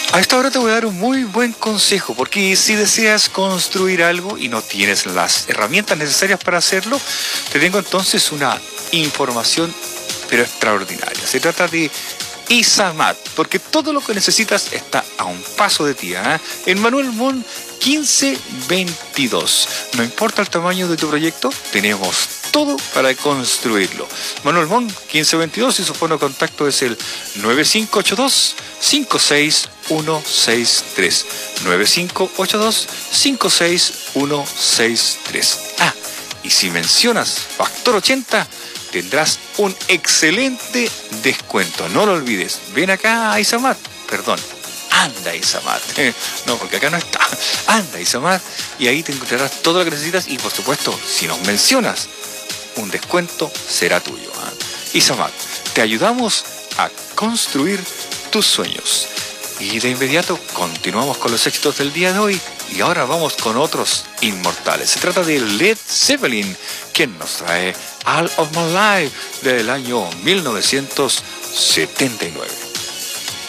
A esta hora te voy a dar un muy buen consejo, porque si deseas construir algo y no tienes las herramientas necesarias para hacerlo, te tengo entonces una información pero extraordinaria. Se trata de Izamat, porque todo lo que necesitas está a un paso de ti, ¿eh? En Manuel Mon 1522. No importa el tamaño de tu proyecto, tenemos todo para construirlo. Manuel Mon 1522 y su fono de contacto es el 9582-56163. 9582-56163. Ah, y si mencionas Factor 80, tendrás un excelente descuento. No lo olvides. Ven acá a Izamat. Perdón. Anda Izamat. No, porque acá no está. Anda Izamat. Y ahí te encontrarás todo lo que necesitas. Y por supuesto, si nos mencionas, un descuento será tuyo. Izamat, te ayudamos a construir tus sueños. Y de inmediato continuamos con los éxitos del día de hoy. Y ahora vamos con otros inmortales. Se trata de Led Zeppelin, quien nos trae All of My Life del año 1979.